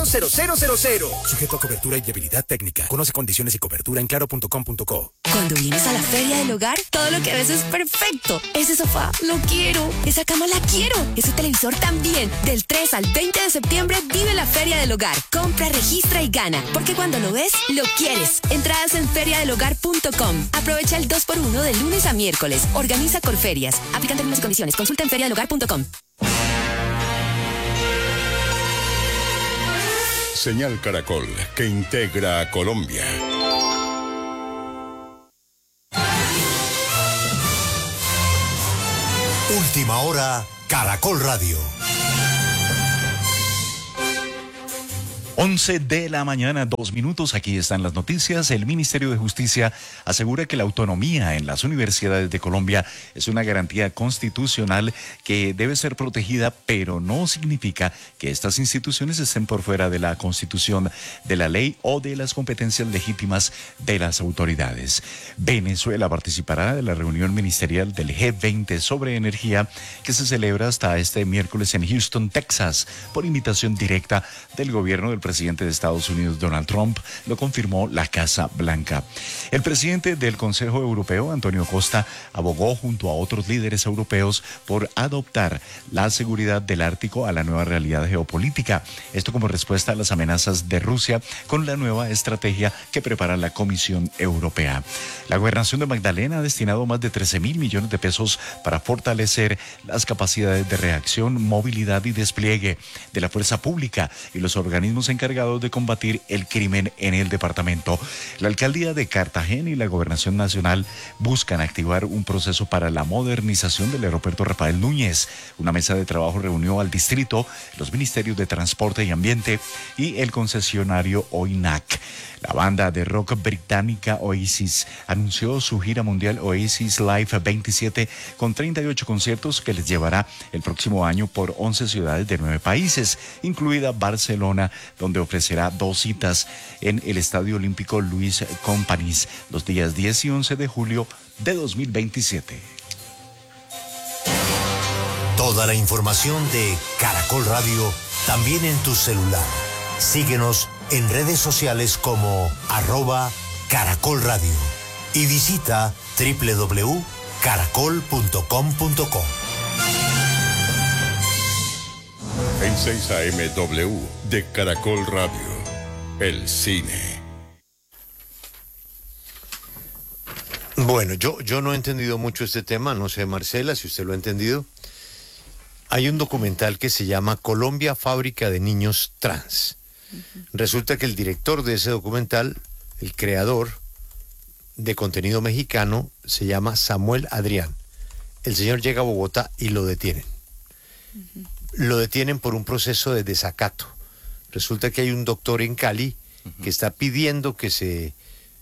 0000. Sujeto a cobertura y viabilidad técnica. Conoce condiciones y cobertura en claro.com.co. Cuando vienes a la Feria del Hogar, todo lo que ves es perfecto. Ese sofá, lo quiero. Esa cama, la quiero. Ese televisor también. Del 3 al 20 de septiembre, vive la Feria del Hogar. Compra, registra y gana. Porque cuando lo ves, lo quieres. Entradas en feriadelhogar.com. Aprovecha el 2x1 de lunes a miércoles. Organiza Corferias. Aplican términos y condiciones. Consulta en feriadelhogar.com. Señal Caracol, que integra a Colombia. Última hora, Caracol Radio. 11 de la mañana, 2 minutos. Aquí están las noticias. El Ministerio de Justicia asegura que la autonomía en las universidades de Colombia es una garantía constitucional que debe ser protegida, pero no significa que estas instituciones estén por fuera de la Constitución, de la ley o de las competencias legítimas de las autoridades. Venezuela participará de la reunión ministerial del G20 sobre energía que se celebra hasta este miércoles en Houston, Texas, por invitación directa del gobierno del presidente de Estados Unidos, Donald Trump, lo confirmó la Casa Blanca. El presidente del Consejo Europeo, Antonio Costa, abogó junto a otros líderes europeos por adoptar la seguridad del Ártico a la nueva realidad geopolítica. Esto como respuesta a las amenazas de Rusia con la nueva estrategia que prepara la Comisión Europea. La Gobernación de Magdalena ha destinado más de 13.000 millones de pesos para fortalecer las capacidades de reacción, movilidad y despliegue de la fuerza pública y los organismos encargados de combatir el crimen en el departamento. La alcaldía de Cartagena y la Gobernación Nacional buscan activar un proceso para la modernización del aeropuerto Rafael Núñez. Una mesa de trabajo reunió al distrito, los ministerios de Transporte y Ambiente y el concesionario OINAC. La banda de rock británica Oasis anunció su gira mundial Oasis Live 27 con 38 conciertos que les llevará el próximo año por 11 ciudades de 9 países, incluida Barcelona, donde ofrecerá 2 citas en el Estadio Olímpico Luis Companys los días 10 y 11 de julio de 2027. Toda la información de Caracol Radio también en tu celular. Síguenos en redes sociales como @Caracol Radio y visita www.caracol.com.co. En 6 AM de Caracol Radio, el cine. Bueno, yo no he entendido mucho este tema, no sé, Marcela, si usted lo ha entendido. Hay un documental que se llama Colombia, fábrica de niños trans. Resulta que el director de ese documental, el creador de contenido mexicano, se llama Samuel Adrián. El señor llega a Bogotá y lo detienen. Lo detienen por un proceso de desacato. Resulta que hay un doctor en Cali que está pidiendo que se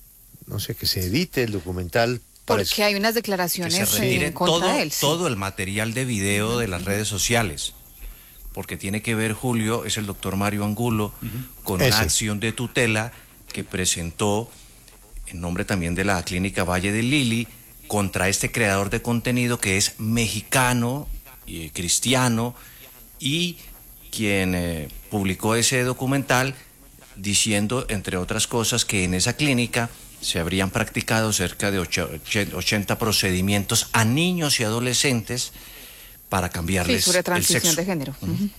edite el documental. Porque hay unas declaraciones que se retire en contra de él. Sí. Todo el material de video de las redes sociales. Porque tiene que ver, Julio, es el doctor Mario Angulo, con una acción de tutela que presentó en nombre también de la clínica Valle del Lili contra este creador de contenido que es mexicano y cristiano, y quien publicó ese documental diciendo, entre otras cosas, que en esa clínica se habrían practicado cerca de 80 procedimientos a niños y adolescentes para cambiarles sobre transición el sexo. De género.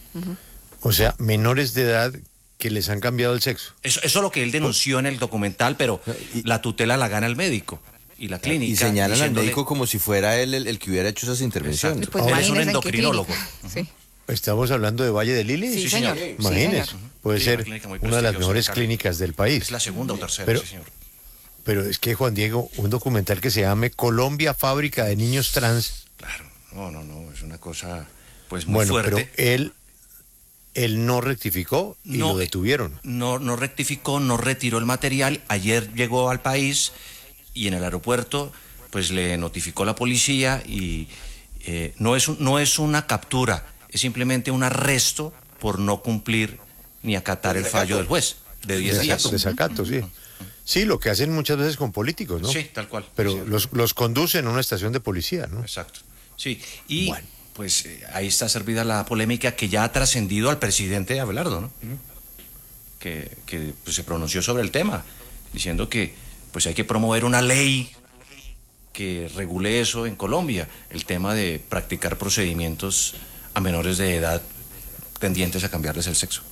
O sea, menores de edad que les han cambiado el sexo. Eso es lo que él denunció en el documental, pero la tutela la gana el médico y la clínica. Y señalan al médico como si fuera él el que hubiera hecho esas intervenciones. Pues él es un endocrinólogo. Sí. ¿Estamos hablando de Valle del Lili? Sí, señor. Imagínese, puede ser una de las mejores clínicas del país. Es la segunda o tercera, sí, señor. Pero es que, Juan Diego, un documental que se llame Colombia, fábrica de niños trans. Claro, no, es una cosa pues muy fuerte. Bueno, pero él no rectificó y lo detuvieron. No rectificó, no retiró el material. Ayer llegó al país y en el aeropuerto pues le notificó la policía y no es una captura, es simplemente un arresto por no cumplir ni acatar el fallo del juez de 10 días. Desacato, sí. Sí, lo que hacen muchas veces con políticos, ¿no? Sí, tal cual. Pero los conducen a una estación de policía, ¿no? Exacto. Sí, y pues ahí está servida la polémica que ya ha trascendido al presidente Abelardo, ¿no? pues, se pronunció sobre el tema, diciendo que pues hay que promover una ley que regule eso en Colombia, el tema de practicar procedimientos a menores de edad tendientes a cambiarles el sexo.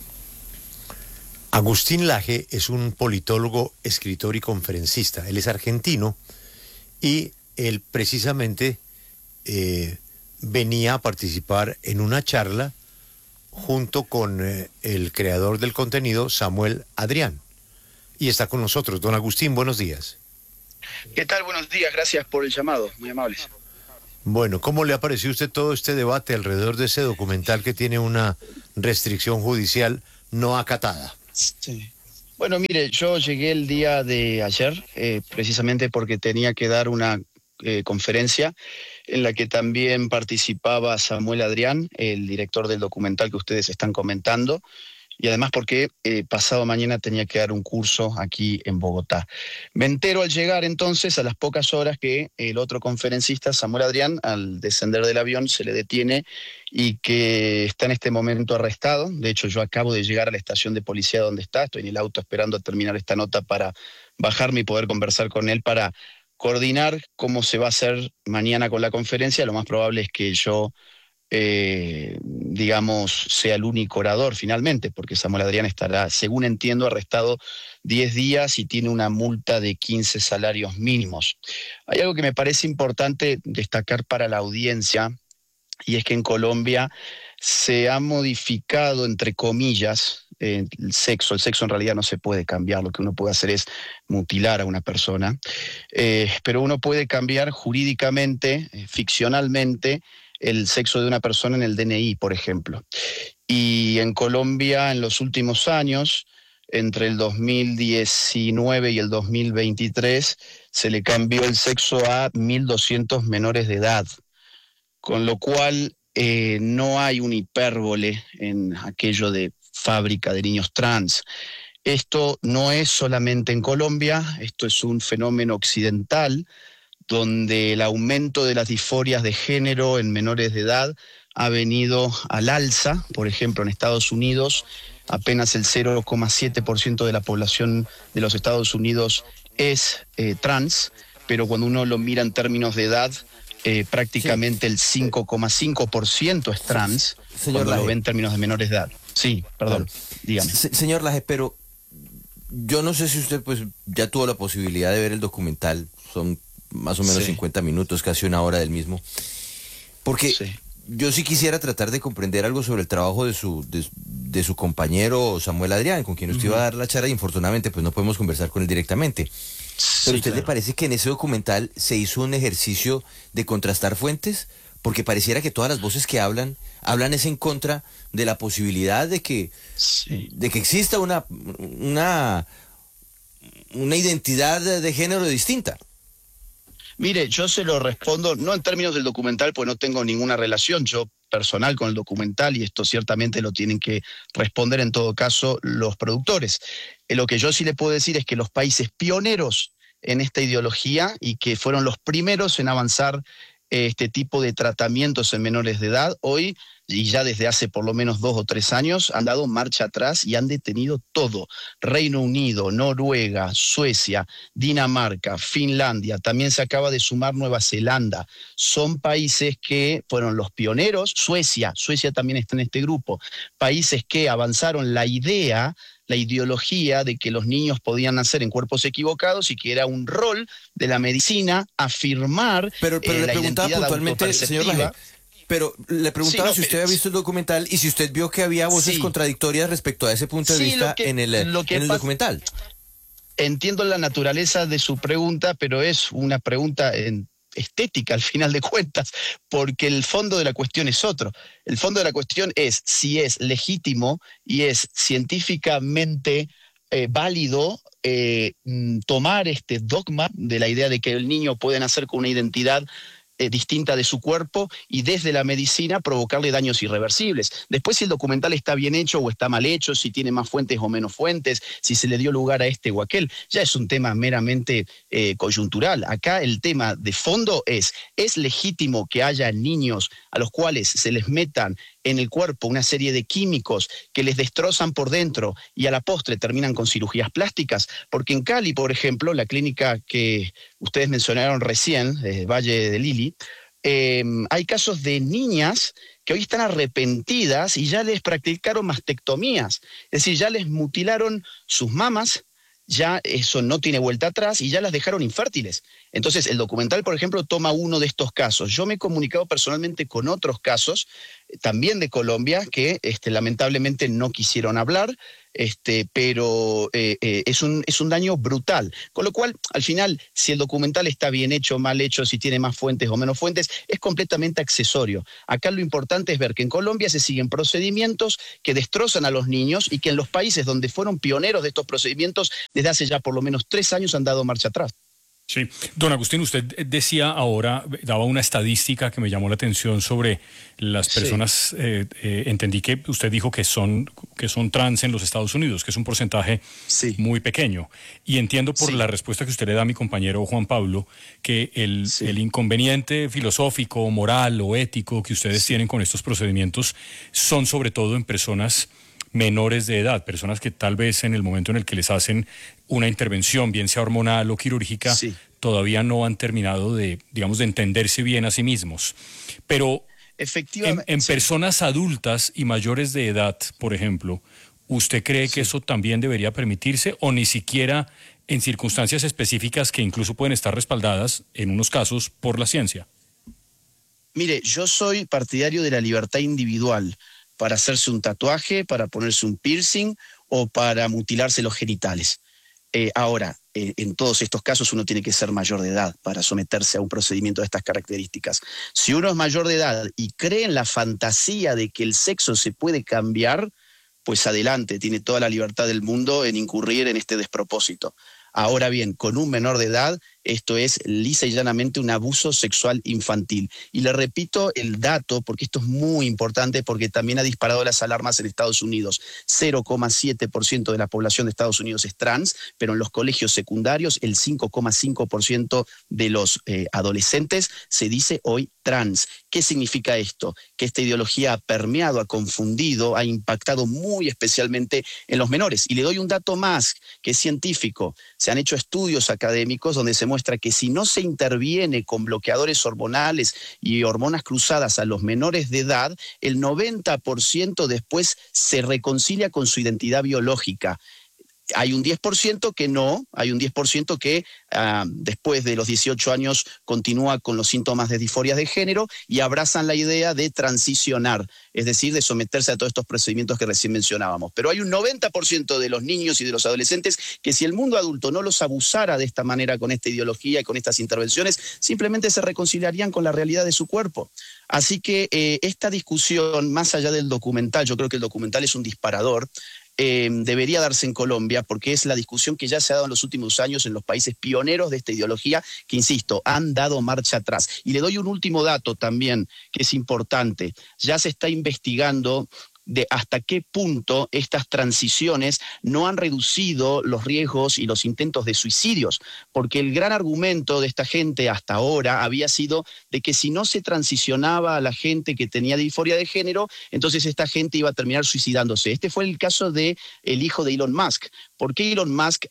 Agustín Laje es un politólogo, escritor y conferencista. Él es argentino y él precisamente venía a participar en una charla junto con el creador del contenido, Samuel Adrián. Y está con nosotros. Don Agustín, buenos días. ¿Qué tal? Buenos días, gracias por el llamado, muy amables. Bueno, ¿cómo le ha parecido a usted todo este debate alrededor de ese documental que tiene una restricción judicial no acatada? Sí. Bueno, mire, yo llegué el día de ayer, precisamente porque tenía que dar una conferencia en la que también participaba Samuel Adrián, el director del documental que ustedes están comentando, y además porque pasado mañana tenía que dar un curso aquí en Bogotá. Me entero al llegar entonces, a las pocas horas, que el otro conferencista, Samuel Adrián, al descender del avión se le detiene y que está en este momento arrestado. De hecho, yo acabo de llegar a la estación de policía donde está, estoy en el auto esperando a terminar esta nota para bajarme y poder conversar con él para coordinar cómo se va a hacer mañana con la conferencia. Lo más probable es que yo sea el único orador finalmente, porque Samuel Adrián estará, según entiendo, arrestado 10 días y tiene una multa de 15 salarios mínimos. Hay algo que me parece importante destacar para la audiencia, y es que en Colombia se ha modificado, entre comillas, el sexo. El sexo en realidad no se puede cambiar, lo que uno puede hacer es mutilar a una persona, pero uno puede cambiar jurídicamente, ficcionalmente, el sexo de una persona en el DNI, por ejemplo. Y en Colombia, en los últimos años, entre el 2019 y el 2023, se le cambió el sexo a 1.200 menores de edad, con lo cual no hay un hipérbole en aquello de fábrica de niños trans. Esto no es solamente en Colombia, esto es un fenómeno occidental, donde el aumento de las disforias de género en menores de edad ha venido al alza. Por ejemplo, en Estados Unidos, apenas el 0,7% de la población de los Estados Unidos es trans, pero cuando uno lo mira en términos de edad, prácticamente el 5,5% es trans, señor cuando Laje, lo ve en términos de menores de edad. Sí, perdón, dígame. Señor Laje, pero yo no sé si usted pues ya tuvo la posibilidad de ver el documental, son más o menos 50 minutos, casi una hora del mismo, porque yo sí quisiera tratar de comprender algo sobre el trabajo de su compañero Samuel Adrián, con quien usted iba a dar la charla, y infortunadamente pues no podemos conversar con él directamente. ¿Pero a usted le parece que en ese documental se hizo un ejercicio de contrastar fuentes? Porque pareciera que todas las voces que hablan es en contra de la posibilidad de que exista una identidad de género distinta. Mire, yo se lo respondo, no en términos del documental, pues no tengo ninguna relación yo personal con el documental, y esto ciertamente lo tienen que responder en todo caso los productores. Lo que yo sí le puedo decir es que los países pioneros en esta ideología y que fueron los primeros en avanzar este tipo de tratamientos en menores de edad, hoy, y ya desde hace por lo menos 2 o 3 años, han dado marcha atrás y han detenido todo. Reino Unido, Noruega, Suecia, Dinamarca, Finlandia, también se acaba de sumar Nueva Zelanda. Son países que fueron los pioneros. Suecia también está en este grupo. Países que avanzaron la ideología de que los niños podían nacer en cuerpos equivocados y que era un rol de la medicina afirmar pero le la preguntaba identidad puntualmente, señor Laje, pero le preguntaba si usted había visto el documental y si usted vio que había voces contradictorias respecto a ese punto de vista en el documental. Entiendo la naturaleza de su pregunta, pero es una pregunta estética al final de cuentas, porque el fondo de la cuestión es otro. El fondo de la cuestión es si es legítimo y es científicamente válido tomar este dogma de la idea de que el niño puede nacer con una identidad distinta de su cuerpo y desde la medicina provocarle daños irreversibles. Después, si el documental está bien hecho o está mal hecho, si tiene más fuentes o menos fuentes, si se le dio lugar a este o aquel, ya es un tema meramente coyuntural. Acá el tema de fondo ¿es legítimo que haya niños a los cuales se les metan en el cuerpo una serie de químicos que les destrozan por dentro y a la postre terminan con cirugías plásticas, porque en Cali, por ejemplo, la clínica que ustedes mencionaron recién, Valle de Lili, hay casos de niñas que hoy están arrepentidas y ya les practicaron mastectomías, es decir, ya les mutilaron sus mamas, ya eso no tiene vuelta atrás y ya las dejaron infértiles. Entonces, el documental, por ejemplo, toma uno de estos casos. Yo me he comunicado personalmente con otros casos, también de Colombia, que lamentablemente no quisieron hablar, pero es un daño brutal. Con lo cual, al final, si el documental está bien hecho, mal hecho, si tiene más fuentes o menos fuentes, es completamente accesorio. Acá lo importante es ver que en Colombia se siguen procedimientos que destrozan a los niños y que en los países donde fueron pioneros de estos procedimientos, desde hace ya por lo menos 3 años han dado marcha atrás. Sí, don Agustín, usted decía ahora, daba una estadística que me llamó la atención sobre las personas, entendí que usted dijo que son trans en los Estados Unidos, que es un porcentaje muy pequeño. Y entiendo por la respuesta que usted le da a mi compañero Juan Pablo, que el inconveniente filosófico, moral o ético que ustedes tienen con estos procedimientos son sobre todo en personas menores de edad, personas que tal vez en el momento en el que les hacen una intervención, bien sea hormonal o quirúrgica, todavía no han terminado de entenderse bien a sí mismos. Pero efectivamente, en personas adultas y mayores de edad, por ejemplo, ¿usted cree que eso también debería permitirse o ni siquiera en circunstancias específicas que incluso pueden estar respaldadas, en unos casos, por la ciencia? Mire, yo soy partidario de la libertad individual para hacerse un tatuaje, para ponerse un piercing o para mutilarse los genitales. Ahora, en todos estos casos uno tiene que ser mayor de edad para someterse a un procedimiento de estas características. Si uno es mayor de edad y cree en la fantasía de que el sexo se puede cambiar, pues adelante, tiene toda la libertad del mundo en incurrir en este despropósito. Ahora bien, con un menor de edad, esto es lisa y llanamente un abuso sexual infantil. Y le repito el dato, porque esto es muy importante, porque también ha disparado las alarmas en Estados Unidos. 0,7% de la población de Estados Unidos es trans, pero en los colegios secundarios el 5,5% de los adolescentes se dice hoy trans. ¿Qué significa esto? Que esta ideología ha permeado, ha confundido, ha impactado muy especialmente en los menores. Y le doy un dato más, que es científico. Se han hecho estudios académicos donde se muestra que si no se interviene con bloqueadores hormonales y hormonas cruzadas a los menores de edad, el 90% después se reconcilia con su identidad biológica. Hay un 10% que no, hay un 10% que después de los 18 años continúa con los síntomas de disforia de género y abrazan la idea de transicionar, es decir, de someterse a todos estos procedimientos que recién mencionábamos. Pero hay un 90% de los niños y de los adolescentes que si el mundo adulto no los abusara de esta manera con esta ideología y con estas intervenciones, simplemente se reconciliarían con la realidad de su cuerpo. Así que esta discusión, más allá del documental, yo creo que el documental es un disparador, debería darse en Colombia porque es la discusión que ya se ha dado en los últimos años en los países pioneros de esta ideología que, insisto, han dado marcha atrás. Y le doy un último dato también que es importante. Ya se está investigando de hasta qué punto estas transiciones no han reducido los riesgos y los intentos de suicidios, porque el gran argumento de esta gente hasta ahora había sido de que si no se transicionaba a la gente que tenía disforia de género, entonces esta gente iba a terminar suicidándose. Este fue el caso del hijo de Elon Musk. ¿Por qué Elon Musk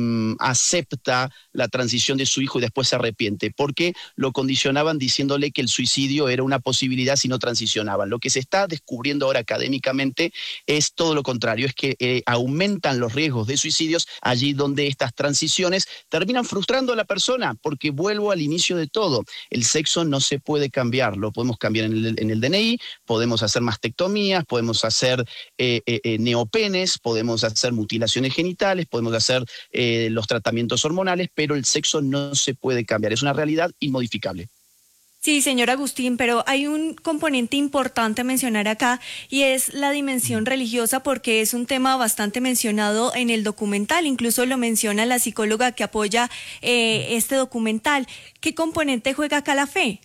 acepta la transición de su hijo y después se arrepiente? Porque lo condicionaban diciéndole que el suicidio era una posibilidad si no transicionaban. Lo que se está descubriendo ahora académicamente es todo lo contrario, es que aumentan los riesgos de suicidios allí donde estas transiciones terminan frustrando a la persona, porque vuelvo al inicio de todo, el sexo no se puede cambiar, lo podemos cambiar en el DNI, podemos hacer mastectomías, podemos hacer neopenes, podemos hacer mutilaciones genitales, podemos hacer los tratamientos hormonales, pero el sexo no se puede cambiar, es una realidad inmodificable. Sí, señor Agustín, pero hay un componente importante a mencionar acá y es la dimensión religiosa porque es un tema bastante mencionado en el documental, incluso lo menciona la psicóloga que apoya este documental. ¿Qué componente juega acá la fe?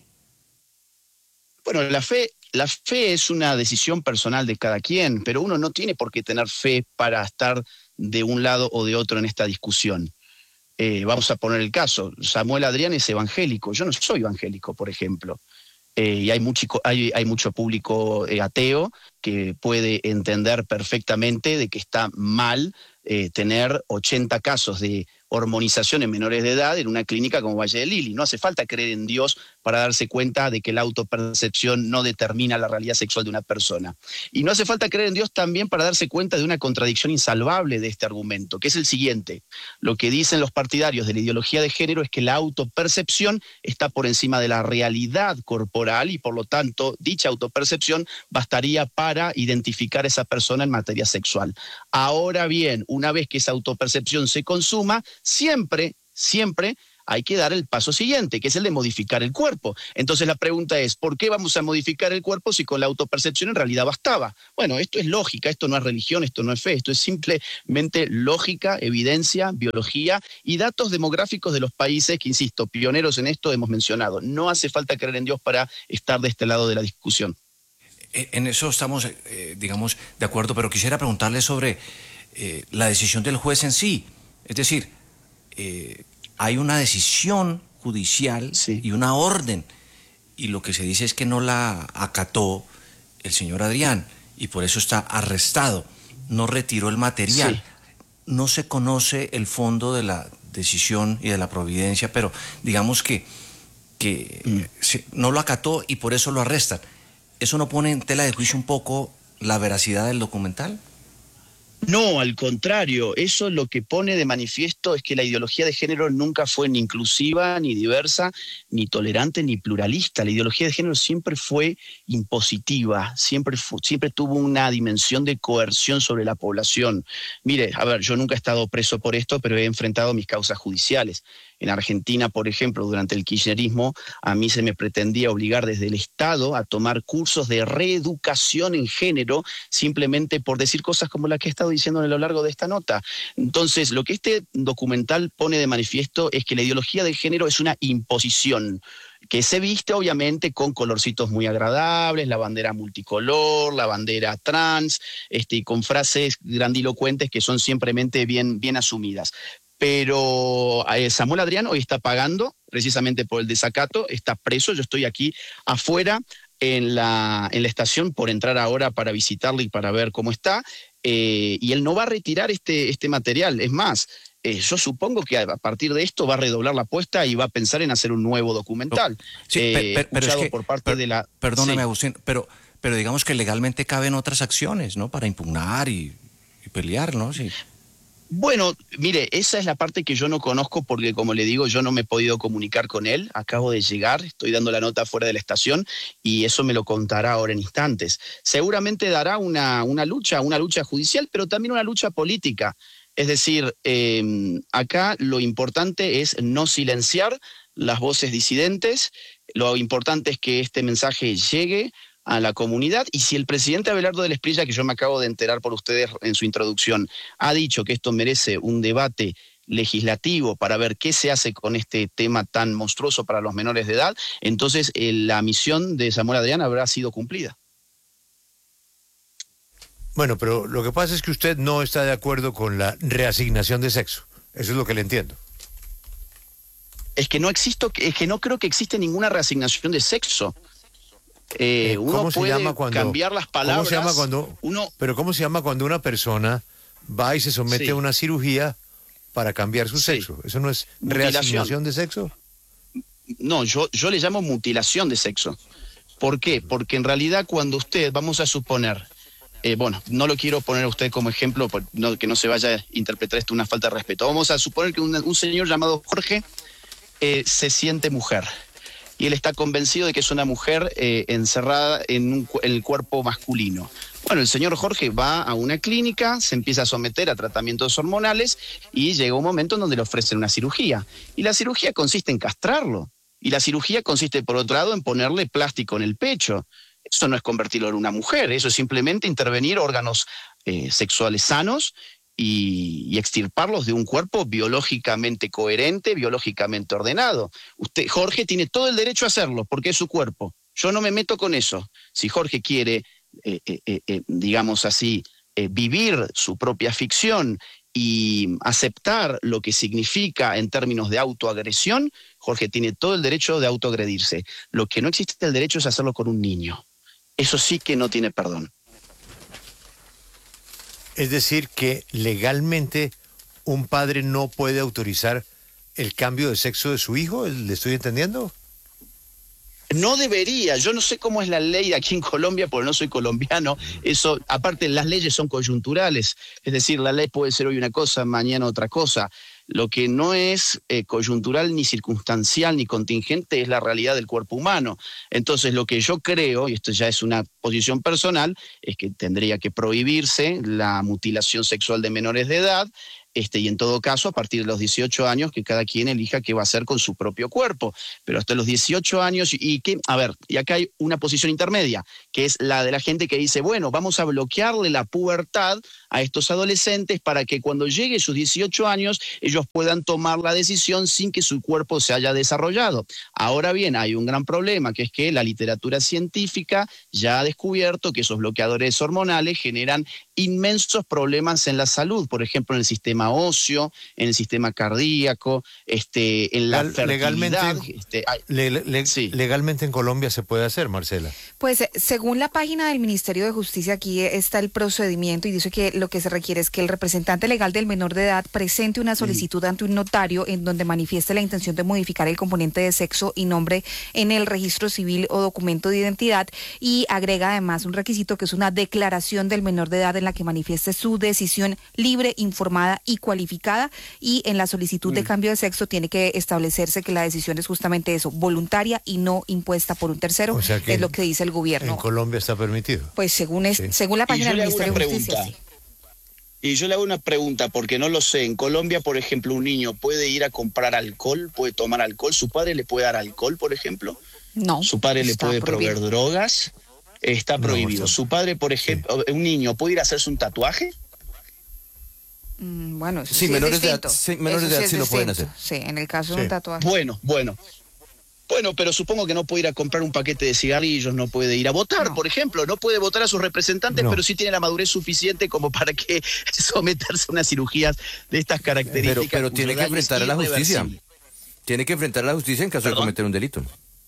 Bueno, la fe es una decisión personal de cada quien, pero uno no tiene por qué tener fe para estar de un lado o de otro en esta discusión. Vamos a poner el caso, Samuel Adrián es evangélico, yo no soy evangélico, por ejemplo. y hay mucho público ateo que puede entender perfectamente de que está mal tener 80 casos de hormonización en menores de edad en una clínica como Valle de Lili. No hace falta creer en Dios para darse cuenta de que la autopercepción no determina la realidad sexual de una persona. Y no hace falta creer en Dios también para darse cuenta de una contradicción insalvable de este argumento, que es el siguiente. Lo que dicen los partidarios de la ideología de género es que la autopercepción está por encima de la realidad corporal y por lo tanto dicha autopercepción bastaría para identificar a esa persona en materia sexual. Ahora bien, una vez que esa autopercepción se consuma, siempre hay que dar el paso siguiente, que es el de modificar el cuerpo. Entonces la pregunta es, ¿por qué vamos a modificar el cuerpo si con la autopercepción en realidad bastaba? Bueno, esto es lógica, esto no es religión, esto no es fe, esto es simplemente lógica, evidencia, biología y datos demográficos de los países que, insisto, pioneros en esto hemos mencionado. No hace falta creer en Dios para estar de este lado de la discusión. En eso estamos, digamos, de acuerdo, pero quisiera preguntarle sobre la decisión del juez en sí. Es decir, hay una decisión judicial y una orden, y lo que se dice es que no la acató el señor Adrián, y por eso está arrestado, no retiró el material. No se conoce el fondo de la decisión y de la providencia, pero digamos que no lo acató y por eso lo arrestan. ¿Eso no pone en tela de juicio un poco la veracidad del documental? No, al contrario, eso lo que pone de manifiesto es que la ideología de género nunca fue ni inclusiva, ni diversa, ni tolerante, ni pluralista. La ideología de género siempre fue impositiva, siempre tuvo una dimensión de coerción sobre la población. Mire, a ver, yo nunca he estado preso por esto, pero he enfrentado mis causas judiciales. En Argentina, por ejemplo, durante el kirchnerismo, a mí se me pretendía obligar desde el Estado a tomar cursos de reeducación en género simplemente por decir cosas como las que he estado diciendo a lo largo de esta nota. Entonces, lo que este documental pone de manifiesto es que la ideología de género es una imposición que se viste obviamente con colorcitos muy agradables, la bandera multicolor, la bandera trans, y con frases grandilocuentes que son simplemente bien asumidas. Pero Samuel Adrián hoy está pagando precisamente por el desacato, está preso. Yo estoy aquí afuera en la estación por entrar ahora para visitarlo y para ver cómo está, y él no va a retirar este material. Es más, yo supongo que a partir de esto va a redoblar la apuesta y va a pensar en hacer un nuevo documental. Pero es que, por parte de la... Perdóneme, Agustín, pero digamos que legalmente caben otras acciones, ¿no? Para impugnar y pelear, ¿no? Sí. Bueno, mire, esa es la parte que yo no conozco porque, como le digo, yo no me he podido comunicar con él. Acabo de llegar, estoy dando la nota fuera de la estación y eso me lo contará ahora en instantes. Seguramente dará una lucha judicial, pero también una lucha política. Es decir, acá lo importante es no silenciar las voces disidentes, lo importante es que este mensaje llegue a la comunidad, y si el presidente Abelardo del Esprilla, que yo me acabo de enterar por ustedes en su introducción, ha dicho que esto merece un debate legislativo para ver qué se hace con este tema tan monstruoso para los menores de edad, entonces la misión de Samuel Adrián habrá sido cumplida. Bueno, pero lo que pasa es que usted no está de acuerdo con la reasignación de sexo. Eso es lo que le entiendo. Es que no creo que existe ninguna reasignación de sexo. Uno puede cambiar las palabras. ¿Cómo se llama cuando? Pero ¿cómo se llama cuando una persona va y se somete a una cirugía para cambiar su sexo? ¿Eso no es reasignación de sexo? No, yo le llamo mutilación de sexo. ¿Por qué? Porque en realidad cuando usted, vamos a suponer, bueno, no lo quiero poner a usted como ejemplo, que no se vaya a interpretar esto una falta de respeto. Vamos a suponer que un señor llamado Jorge se siente mujer. Y él está convencido de que es una mujer encerrada en el cuerpo masculino. Bueno, el señor Jorge va a una clínica, se empieza a someter a tratamientos hormonales y llega un momento en donde le ofrecen una cirugía. Y la cirugía consiste en castrarlo. Y la cirugía consiste, por otro lado, en ponerle plástico en el pecho. Eso no es convertirlo en una mujer, eso es simplemente intervenir órganos sexuales sanos y extirparlos de un cuerpo biológicamente coherente, biológicamente ordenado. Jorge tiene todo el derecho a hacerlo porque es su cuerpo. Yo no me meto con eso. Si Jorge quiere, digamos así, vivir su propia ficción y aceptar lo que significa en términos de autoagresión, Jorge tiene todo el derecho de autoagredirse. Lo que no existe el derecho es hacerlo con un niño. Eso sí que no tiene perdón. Es decir, que legalmente un padre no puede autorizar el cambio de sexo de su hijo, ¿le estoy entendiendo? No debería, yo no sé cómo es la ley aquí en Colombia, porque no soy colombiano. Eso, aparte, las leyes son coyunturales, es decir, la ley puede ser hoy una cosa, mañana otra cosa. Lo que no es coyuntural, ni circunstancial, ni contingente es la realidad del cuerpo humano. Entonces, lo que yo creo, y esto ya es una posición personal, es que tendría que prohibirse la mutilación sexual de menores de edad, y en todo caso, a partir de los 18 años, que cada quien elija qué va a hacer con su propio cuerpo. Pero hasta los 18 años, y acá hay una posición intermedia, que es la de la gente que dice, bueno, vamos a bloquearle la pubertad a estos adolescentes para que cuando llegue sus 18 años, ellos puedan tomar la decisión sin que su cuerpo se haya desarrollado. Ahora bien, hay un gran problema, que es que la literatura científica ya ha descubierto que esos bloqueadores hormonales generan inmensos problemas en la salud, por ejemplo, en el sistema óseo, en el sistema cardíaco, en la fertilidad. Legalmente en Colombia se puede hacer, Marcela. Pues según la página del Ministerio de Justicia, aquí está el procedimiento y dice que lo que se requiere es que el representante legal del menor de edad presente una solicitud ante un notario en donde manifieste la intención de modificar el componente de sexo y nombre en el registro civil o documento de identidad, y agrega además un requisito que es una declaración del menor de edad en la que manifieste su decisión libre, informada y cualificada, y en la solicitud de cambio de sexo tiene que establecerse que la decisión es justamente eso, voluntaria y no impuesta por un tercero, o sea que es lo que dice el gobierno. En Colombia está permitido. Pues según la página del Ministerio de Justicia, sí. Y yo le hago una pregunta, porque no lo sé. En Colombia, por ejemplo, un niño puede ir a comprar alcohol, puede tomar alcohol, su padre le puede dar alcohol, por ejemplo. No. Su padre le puede proveer drogas. Está prohibido. No, Su padre, por ejemplo, un niño puede ir a hacerse un tatuaje. Bueno, eso sí, menores de edad, sí lo pueden hacer. Sí, en el caso de un tatuaje. Bueno, pero supongo que no puede ir a comprar un paquete de cigarrillos, no puede ir a votar, por ejemplo, no puede votar a sus representantes, pero sí tiene la madurez suficiente como para que someterse a unas cirugías de estas características. Pero tiene que enfrentar a la justicia. Tiene que enfrentar a la justicia en caso de cometer un delito.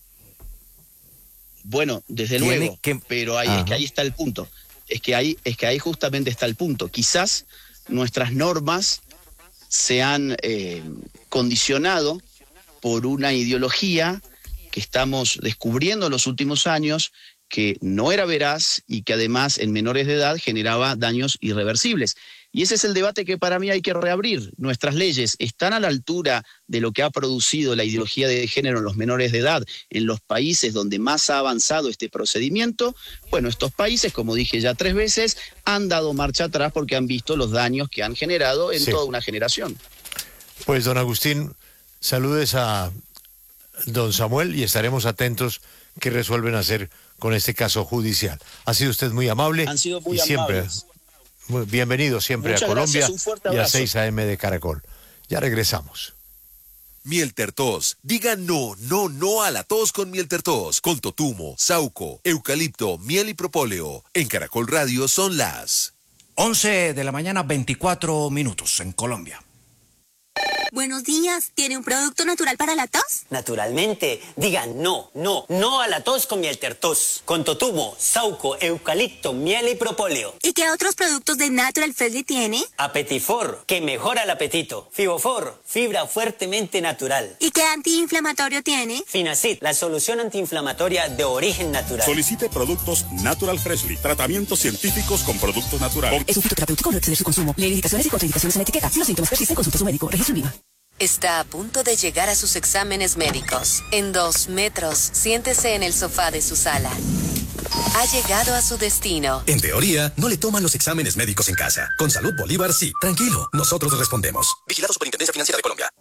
Bueno, desde luego, pero es que ahí está el punto. Es que ahí justamente está el punto. Quizás nuestras normas se han condicionado por una ideología que estamos descubriendo en los últimos años, que no era veraz y que además en menores de edad generaba daños irreversibles. Y ese es el debate que para mí hay que reabrir. ¿Nuestras leyes están a la altura de lo que ha producido la ideología de género en los menores de edad en los países donde más ha avanzado este procedimiento? Bueno, estos países, como dije ya 3 veces, han dado marcha atrás porque han visto los daños que han generado en toda una generación. Pues, don Agustín, saludes a don Samuel y estaremos atentos qué resuelven hacer con este caso judicial. Ha sido usted muy amable. Han sido muy amables. Bienvenido siempre a Colombia. Gracias, un fuerte y abrazo. a 6 AM de Caracol. Ya regresamos. Miel Tertos. Diga no a la tos con Miel Tertos. Con totumo, sauco, eucalipto, miel y propóleo. En Caracol Radio son las 11 de la mañana, 24 minutos en Colombia. Buenos días, ¿tiene un producto natural para la tos? Naturalmente, diga no a la tos con Miel Tertos, con totumo, sauco, eucalipto, miel y propóleo. ¿Y qué otros productos de Natural Freshly tiene? Apetifor, que mejora el apetito. Fibofor, fibra fuertemente natural. ¿Y qué antiinflamatorio tiene? Finacid, la solución antiinflamatoria de origen natural. Solicite productos Natural Freshly, tratamientos científicos con productos naturales. Es un fitoterapéutico, no exceder su consumo. Lee indicaciones y contraindicaciones en la etiqueta. Si los síntomas persisten, consulte a su médico. Registro INVIMA. Está a punto de llegar a sus exámenes médicos. En 2 metros, siéntese en el sofá de su sala. Ha llegado a su destino. En teoría, no le toman los exámenes médicos en casa. Con Salud Bolívar, sí. Tranquilo, nosotros respondemos. Vigilado Superintendencia Financiera de Colombia.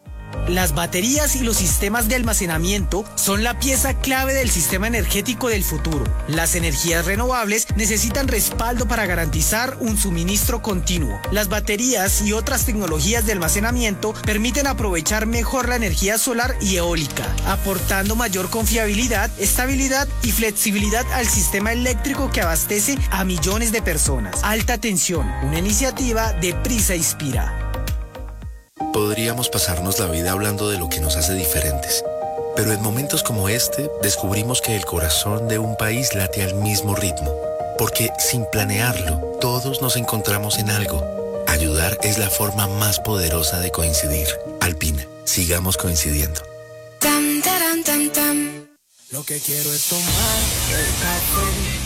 Las baterías y los sistemas de almacenamiento son la pieza clave del sistema energético del futuro. Las energías renovables necesitan respaldo para garantizar un suministro continuo. Las baterías y otras tecnologías de almacenamiento permiten aprovechar mejor la energía solar y eólica, aportando mayor confiabilidad, estabilidad y flexibilidad al sistema eléctrico que abastece a millones de personas. Alta tensión, una iniciativa de Prisa Inspira. Podríamos pasarnos la vida hablando de lo que nos hace diferentes, pero en momentos como este descubrimos que el corazón de un país late al mismo ritmo, porque sin planearlo, todos nos encontramos en algo. Ayudar es la forma más poderosa de coincidir. Alpina, sigamos coincidiendo. Tam, taram, tam, tam. Lo que quiero es tomar el café